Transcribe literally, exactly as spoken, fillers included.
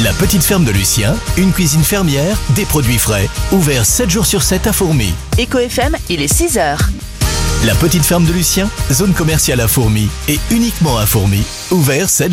La petite ferme de Lucien, une cuisine fermière, des produits frais. Ouvert sept jours sur sept à Fourmies. Éco F M, il est six heures. La petite ferme de Lucien, zone commerciale à Fourmies et uniquement à Fourmies. Ouvert sept